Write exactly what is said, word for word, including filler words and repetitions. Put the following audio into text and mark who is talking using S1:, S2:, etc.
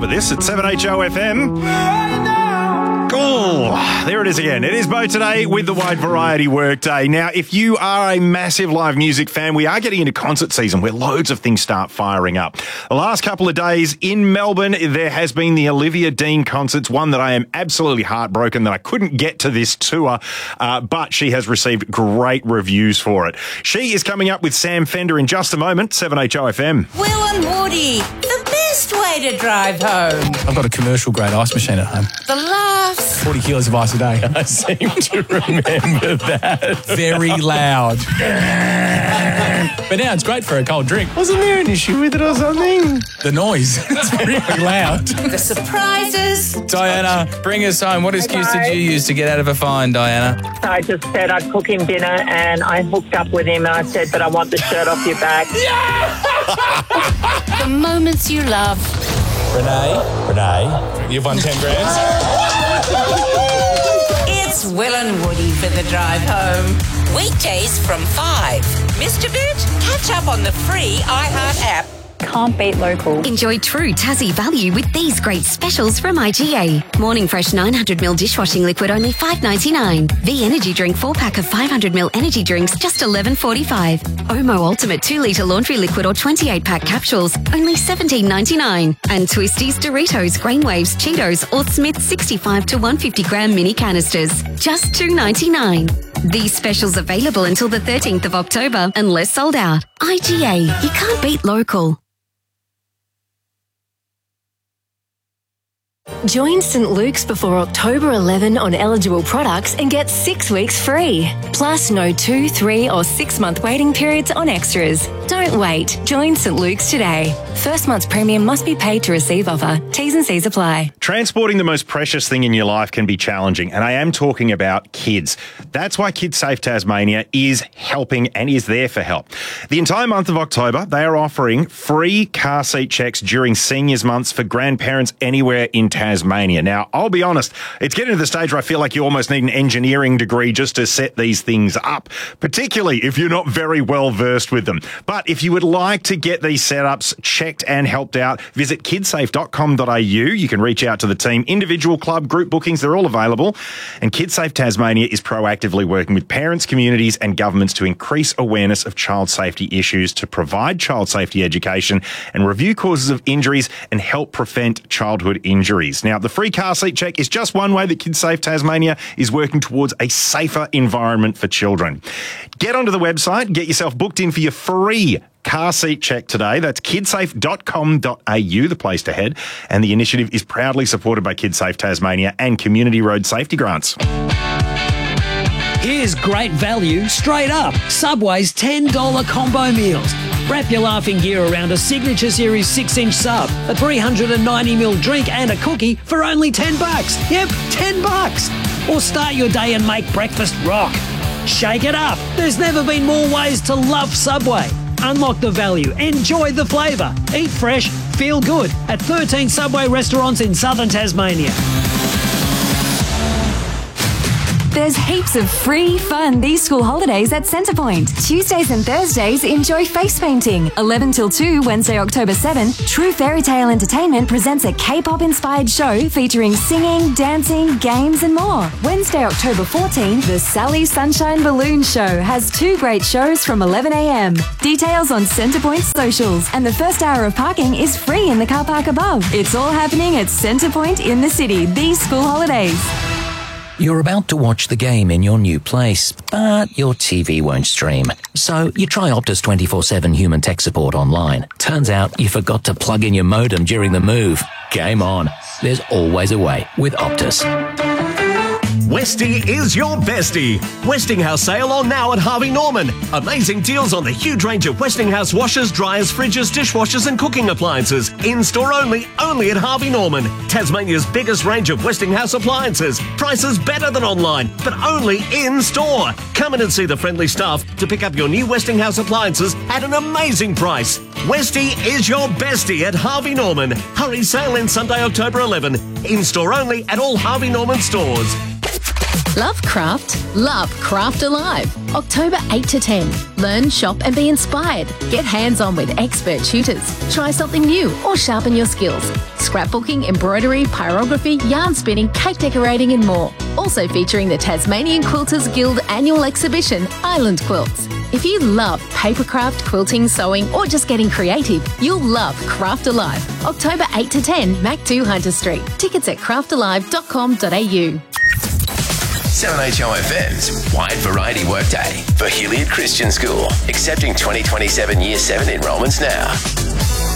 S1: of this at seven H O F M. Oh, there it is again. It is Bo today with the Wide Variety Workday. Now, if you are a massive live music fan, we are getting into concert season where loads of things start firing up. The last couple of days in Melbourne, there has been the Olivia Dean concerts, one that I am absolutely heartbroken that I couldn't get to this tour, uh, but she has received great reviews for it. She is coming up with Sam Fender in just a moment, seven H O F M.
S2: Will and Woody, the best way to drive home.
S3: I've got a commercial-grade ice machine at home.
S2: The laughs.
S3: forty kilos of ice a day. I seem to remember that. Very loud. But now it's great for a cold drink.
S1: Wasn't there an issue with it or something?
S3: The noise. It's really loud.
S2: The surprises.
S3: Diana, bring us home. What excuse did you use to get out of a fine, Diana?
S4: I just said I'd cook him dinner and I hooked up with him and I said, but I want the shirt off your back.
S2: The moments you love.
S3: Renee? Renee? You've won ten grand?
S2: It's Will and Woody for the drive home. Weekdays from five. Missed a bit? Catch up on the free iHeart app.
S5: Can't beat local.
S6: Enjoy true Tassie value with these great specials from I G A. Morning Fresh nine hundred milliliter dishwashing liquid only five dollars ninety-nine. V Energy Drink four pack of five hundred milliliter energy drinks just eleven forty-five. Omo Ultimate two litre laundry liquid or twenty-eight pack capsules only seventeen ninety-nine. And Twisties, Doritos, Grainwaves, Cheetos or Smith's sixty-five to one hundred fifty gram mini canisters just two ninety-nine. These specials available until the thirteenth of October unless sold out. I G A. You can't beat local.
S5: Join St Luke's before October eleventh on eligible products and get six weeks free. Plus no two, three or six month waiting periods on extras. Don't wait. Join St Luke's today. First month's premium must be paid to receive offer. T's and C's apply.
S1: Transporting the most precious thing in your life can be challenging, and I am talking about kids. That's why Kids Safe Tasmania is helping and is there for help. The entire month of October, they are offering free car seat checks during seniors months for grandparents anywhere in Tasmania. Now, I'll be honest, it's getting to the stage where I feel like you almost need an engineering degree just to set these things up, particularly if you're not very well versed with them. But if you would like to get these setups checked and helped out, visit kidsafe dot com dot a u. You can reach out to the team. Individual, club, group bookings, they're all available. And KidSafe Tasmania is proactively working with parents, communities and governments to increase awareness of child safety issues, to provide child safety education and review causes of injuries and help prevent childhood injuries. Now, the free car seat check is just one way that KidSafe Tasmania is working towards a safer environment for children. Get onto the website, get yourself booked in for your free car seat check today. That's kidsafe dot com dot a u, the place to head. And the initiative is proudly supported by KidSafe Tasmania and Community Road Safety Grants.
S7: Here's great value straight up. Subway's ten dollars combo meals. Wrap your laughing gear around a Signature Series six inch sub, a three hundred ninety milliliter drink and a cookie for only ten bucks. Yep, ten bucks. Or start your day and make breakfast rock. Shake it up. There's never been more ways to love Subway. Unlock the value. Enjoy the flavour. Eat fresh. Feel good at thirteen Subway restaurants in southern Tasmania.
S5: There's heaps of free fun these school holidays at Centrepoint. Tuesdays and Thursdays, enjoy face painting. eleven till two, Wednesday, October seventh, True Fairy Tale Entertainment presents a K-pop inspired show featuring singing, dancing, games and more. Wednesday, October fourteenth, the Sally Sunshine Balloon Show has two great shows from eleven a m. Details on Centrepoint socials, and the first hour of parking is free in the car park above. It's all happening at Centrepoint in the city these school holidays.
S8: You're about to watch the game in your new place, but your T V won't stream. So you try Optus twenty-four seven human tech support online. Turns out you forgot to plug in your modem during the move. Game on. There's always a way with Optus.
S9: Westie is your bestie. Westinghouse sale on now at Harvey Norman. Amazing deals on the huge range of Westinghouse washers, dryers, fridges, dishwashers and cooking appliances. In-store only, only at Harvey Norman. Tasmania's biggest range of Westinghouse appliances. Prices better than online, but only in-store. Come in and see the friendly staff to pick up your new Westinghouse appliances at an amazing price. Westie is your bestie at Harvey Norman. Hurry, sale in Sunday, October eleventh. In-store only at all Harvey Norman stores.
S10: Love craft? Love Craft Alive. October eight to ten. Learn, shop and be inspired. Get hands-on with expert tutors. Try something new or sharpen your skills. Scrapbooking, embroidery, pyrography, yarn spinning, cake decorating and more. Also featuring the Tasmanian Quilters Guild annual exhibition, Island Quilts. If you love papercraft, quilting, sewing or just getting creative, you'll love Craft Alive. October eight to ten, Mac two Hunter Street. Tickets at craft alive dot com dot a u.
S11: seven H O F M's Wide Variety Workday for Hilliard Christian School. Accepting twenty twenty-seven Year seven enrolments now.